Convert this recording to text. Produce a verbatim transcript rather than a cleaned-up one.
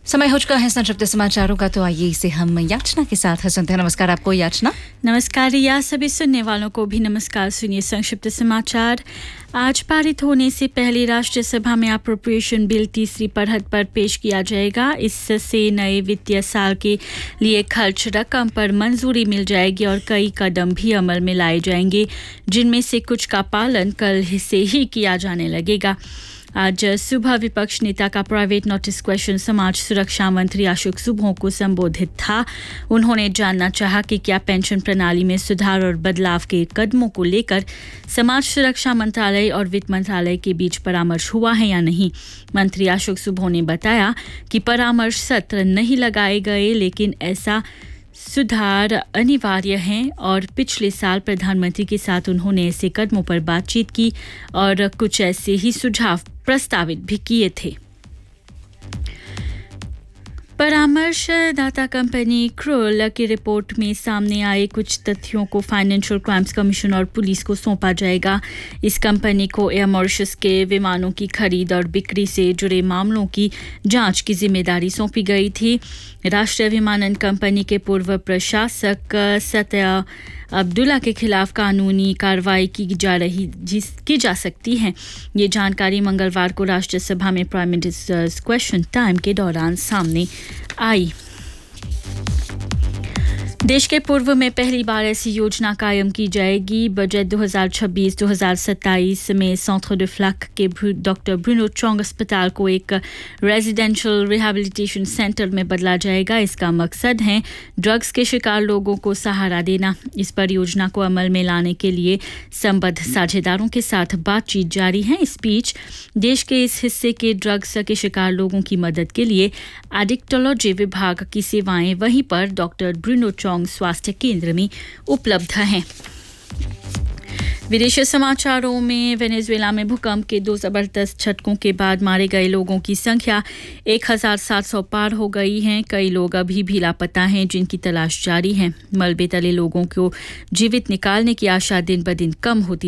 समय हो चुका है संक्षिप्त समाचारों का, तो आइए इसे हम याचना के साथ सुनते हैं। नमस्कार आपको याचना। नमस्कार रिया, सभी सुनने वालों को भी नमस्कार। सुनिए संक्षिप्त समाचार। आज पारित होने से पहले राष्ट्रीय सभा में अप्रोप्रिएशन बिल तीसरी पढ़त पर पेश किया जाएगा। इससे नए वित्तीय साल के लिए खर्च रकम पर मंजूरी मिल जाएगी और कई कदम भी अमल में लाए जाएंगे, जिनमें से कुछ का पालन कल से ही किया जाने लगेगा। आज सुबह विपक्ष नेता का प्राइवेट नोटिस क्वेश्चन समाज सुरक्षा मंत्री अशोक सुबह को संबोधित था। उन्होंने जानना चाहा कि क्या पेंशन प्रणाली में सुधार और बदलाव के कदमों को लेकर समाज सुरक्षा मंत्रालय और वित्त मंत्रालय के बीच परामर्श हुआ है या नहीं। मंत्री अशोक सुबह ने बताया कि परामर्श सत्र नहीं लगाए गए, लेकिन ऐसा सुधार अनिवार्य हैं और पिछले साल प्रधानमंत्री के साथ उन्होंने ऐसे कदमों पर बातचीत की और कुछ ऐसे ही सुझाव प्रस्तावित भी किए थे। परामर्शदाता कंपनी क्रोल की रिपोर्ट में सामने आए कुछ तथ्यों को फाइनेंशियल क्राइम्स कमीशन और पुलिस को सौंपा जाएगा। इस कंपनी को एयर मॉरिशस के विमानों की खरीद और बिक्री से जुड़े मामलों की जांच की जिम्मेदारी सौंपी गई थी। राष्ट्रीय विमानन कंपनी के पूर्व प्रशासक सत्या अब्दुल्ला के खिलाफ कानूनी कार्रवाई की जा रही जिस की जा सकती है। ये जानकारी मंगलवार को राष्ट्रीय सभा में प्राइम मिनिस्टर्स क्वेश्चन टाइम के दौरान सामने आई। देश के पूर्व में पहली बार ऐसी योजना कायम की जाएगी। बजट दो हज़ार छब्बीस दो हज़ार सत्ताईस में सेंटर de Flac के डॉक्टर ब्रूनो चोंग अस्पताल को एक रेजिडेंशियल रिहैबिलिटेशन सेंटर में बदला जाएगा। इसका मकसद है ड्रग्स के शिकार लोगों को सहारा देना। इस परियोजना को अमल में लाने के लिए संबद्ध साझेदारों के साथ बातचीत जारी है। इस बीच देश के इस हिस्से के ड्रग्स के शिकार लोगों की मदद के लिए एडिक्टोलॉजी विभाग की सेवाएं वहीं पर डॉक्टर ब्रूनो चोंग स्वास्थ्य केंद्र में उपलब्ध हैं। विदेशी समाचारों में वेनेजुएला में भूकंप के दो जबरदस्त झटकों के बाद मारे गए लोगों की संख्या एक हज़ार सात सौ पार हो गई है। कई लोग अभी भी लापता हैं, जिनकी तलाश जारी है। मलबे तले लोगों को जीवित निकालने की आशा दिन ब दिन कम होती